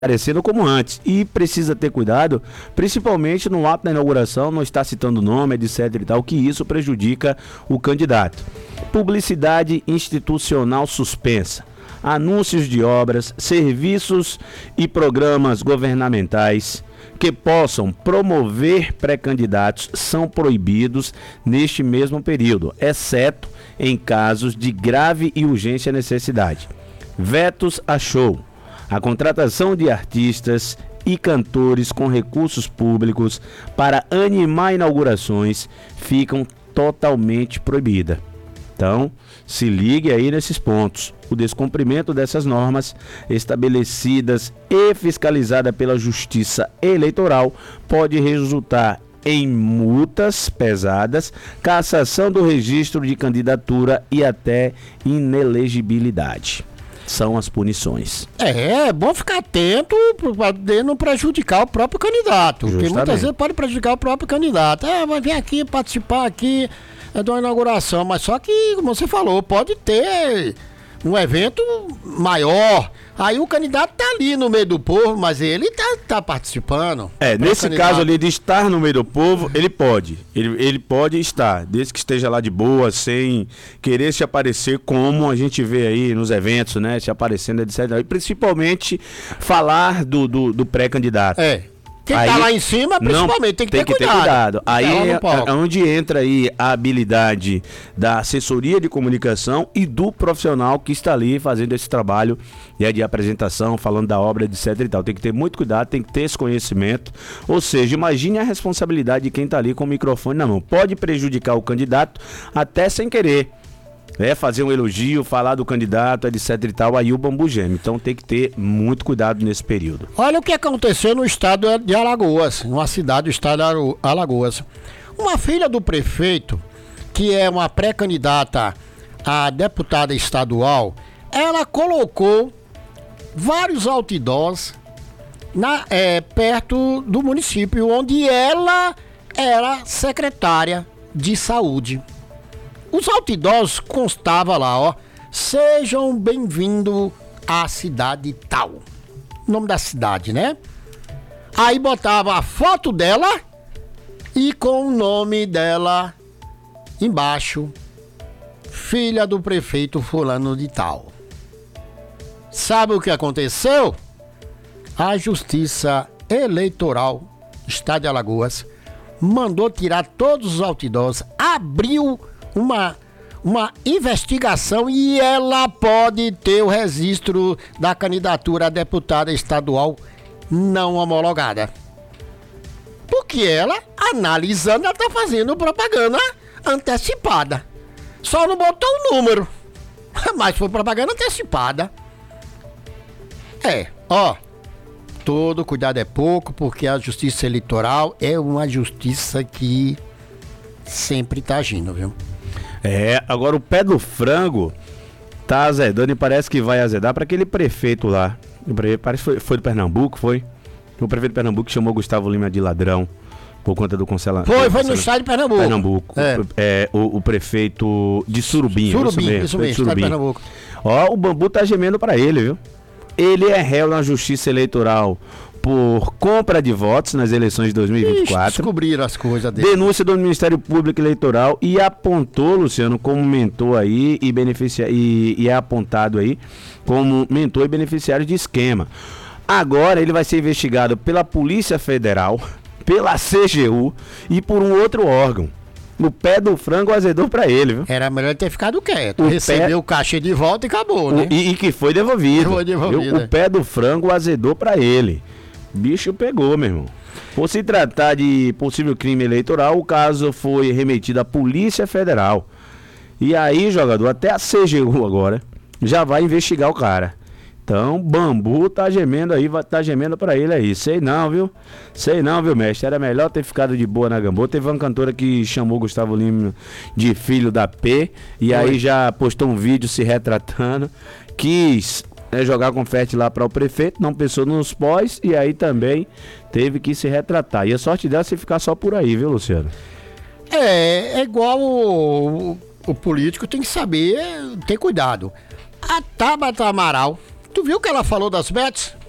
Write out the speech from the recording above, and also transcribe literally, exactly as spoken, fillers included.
parecendo como antes, e precisa ter cuidado, principalmente no ato da inauguração, não está citando nome, etc e tal, que isso prejudica o candidato. Publicidade institucional suspensa, anúncios de obras, serviços e programas governamentais que possam promover pré-candidatos são proibidos neste mesmo período, exceto em casos de grave e urgente necessidade. Vetos a show. A contratação de artistas e cantores com recursos públicos para animar inaugurações ficam totalmente proibida. Então, se ligue aí nesses pontos. O descumprimento dessas normas estabelecidas e fiscalizada pela Justiça Eleitoral pode resultar em multas pesadas, cassação do registro de candidatura e até inelegibilidade. São as punições. É, é bom ficar atento para não prejudicar o próprio candidato. Justamente. Porque muitas vezes pode prejudicar o próprio candidato. É, vai vir aqui participar aqui é, de uma inauguração, mas só que, como você falou, pode ter um evento maior. Aí o candidato tá ali no meio do povo, mas ele tá, tá participando. É, nesse caso ali de estar no meio do povo, ele pode. Ele, ele pode estar, desde que esteja lá de boa, sem querer se aparecer como a gente vê aí nos eventos, né? Se aparecendo, etcétera. E principalmente falar do, do, do pré-candidato. É. Quem aí, tá lá em cima, principalmente, não, tem que, tem ter, que cuidado. ter cuidado. Aí é, é onde entra aí a habilidade da assessoria de comunicação e do profissional que está ali fazendo esse trabalho né, de apresentação, falando da obra, etc e tal. Tem que ter muito cuidado, tem que ter esse conhecimento. Ou seja, imagine a responsabilidade de quem está ali com o microfone na mão. Pode prejudicar o candidato até sem querer. É, fazer um elogio, falar do candidato, etc e tal, aí o bambu geme. Então tem que ter muito cuidado nesse período. Olha o que aconteceu no estado de Alagoas, numa cidade do estado de Alagoas. Uma filha do prefeito, que é uma pré-candidata a deputada estadual, ela colocou vários outdoors na, é, perto do município onde ela era secretária de saúde. Os outdoors constava lá, ó, sejam bem-vindos à cidade tal. O nome da cidade, né? Aí botava a foto dela e com o nome dela embaixo, filha do prefeito fulano de tal. Sabe o que aconteceu? A Justiça Eleitoral do Estado de Alagoas mandou tirar todos os outdoors, abriu Uma, uma investigação e ela pode ter o registro da candidatura a deputada estadual não homologada. Porque ela, analisando, ela está fazendo propaganda antecipada. Só não botou o número, mas foi propaganda antecipada. É, ó, todo cuidado é pouco, porque a justiça eleitoral é uma justiça que sempre está agindo, viu? É, agora o pé do frango tá azedando e parece que vai azedar para aquele prefeito lá. O prefeito, parece que foi, foi do Pernambuco, foi? O prefeito de Pernambuco chamou Gustavo Lima de ladrão por conta do conselho. Foi, foi no estado de Pernambuco. Pernambuco. É. É, o, o prefeito de Surubim. Surubim, isso mesmo, isso mesmo, estado de Pernambuco. Ó, o bambu tá gemendo para ele, viu? Ele é réu na justiça eleitoral por compra de votos nas eleições de dois mil e vinte e quatro. Ixi, descobriram as coisas dele. Denúncia do Ministério Público Eleitoral e apontou, Luciano, como mentor aí e, beneficia e, e é apontado aí como mentor e beneficiário de esquema. Agora ele vai ser investigado pela Polícia Federal, pela C G U e por um outro órgão. O pé do frango azedou pra ele, viu? Era melhor ter ficado quieto. O Recebeu pé... o cachê de volta e acabou, né? O, e, e que foi devolvido. Foi devolvido. O pé do frango azedou pra ele. Bicho pegou, meu irmão. Por se tratar de possível crime eleitoral, o caso foi remetido à Polícia Federal. E aí, jogador, até a C G U agora já vai investigar o cara. Então, bambu tá gemendo aí, vai tá gemendo pra ele aí. Sei não, viu? Sei não, viu, mestre? Era melhor ter ficado de boa na gambô. Teve uma cantora que chamou Gustavo Lima de filho da P. E Oi. aí já postou um vídeo se retratando. Quis... É jogar confete lá para o prefeito, não pensou nos pós e aí também teve que se retratar. E a sorte dela é você ficar só por aí, viu, Luciano? É, é igual o, o político tem que saber ter cuidado. A Tabata Amaral, tu viu o que ela falou das bets?